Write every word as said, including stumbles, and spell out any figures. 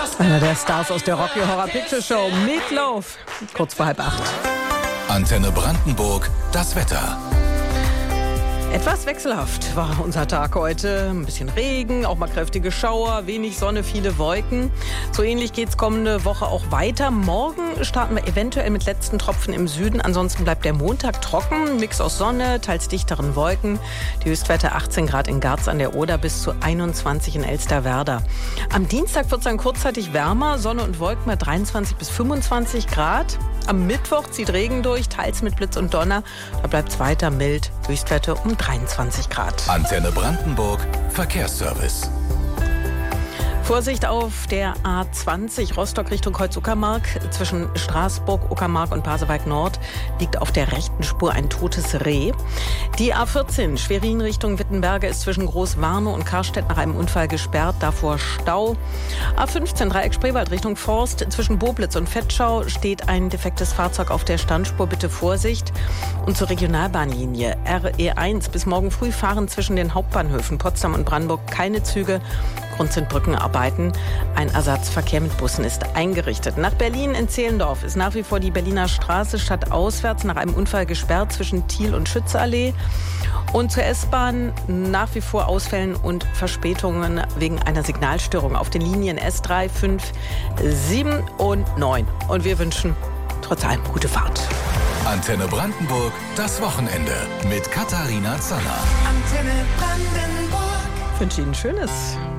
Einer der Stars aus der Rocky Horror Picture Show, Meatloaf, kurz vor halb acht. Antenne Brandenburg, das Wetter. Etwas wechselhaft war unser Tag heute. Ein bisschen Regen, auch mal kräftige Schauer, wenig Sonne, viele Wolken. So ähnlich geht's kommende Woche auch weiter. Morgen starten wir eventuell mit letzten Tropfen im Süden. Ansonsten bleibt der Montag trocken. Mix aus Sonne, teils dichteren Wolken. Die Höchstwerte achtzehn Grad in Garz an der Oder bis zu einundzwanzig in Elsterwerda. Am Dienstag wird es dann kurzzeitig wärmer. Sonne und Wolken bei dreiundzwanzig bis fünfundzwanzig Grad. Am Mittwoch zieht Regen durch, teils mit Blitz und Donner. Da bleibt es weiter mild. Höchstwerte um dreiundzwanzig Grad. Antenne Brandenburg, Verkehrsservice. Vorsicht auf der A zwanzig Rostock Richtung Kreuz-Uckermark. Zwischen Straßburg, Uckermark und Pasewalk Nord liegt auf der rechten Spur ein totes Reh. Die A vierzehn Schwerin Richtung Wittenberge ist zwischen Großwarnow und Karstedt nach einem Unfall gesperrt. Davor Stau. A fünfzehn Dreieck Spreewald Richtung Forst. Zwischen Boblitz und Vetschau steht ein defektes Fahrzeug auf der Standspur. Bitte Vorsicht. Und zur Regionalbahnlinie R E eins. Bis morgen früh fahren zwischen den Hauptbahnhöfen Potsdam und Brandenburg keine Züge. Grund sind Brückenarbeiten. Ein Ersatzverkehr mit Bussen ist eingerichtet. Nach Berlin in Zehlendorf ist nach wie vor die Berliner Straße stadtauswärts nach einem Unfall gesperrt zwischen Thiel und Schützeallee. Und zur S-Bahn nach wie vor Ausfällen und Verspätungen wegen einer Signalstörung auf den Linien S drei, fünf, sieben und neun. Und wir wünschen trotz allem gute Fahrt. Antenne Brandenburg, das Wochenende mit Katharina Zanner. Antenne Brandenburg. Ich wünsche Ihnen ein schönes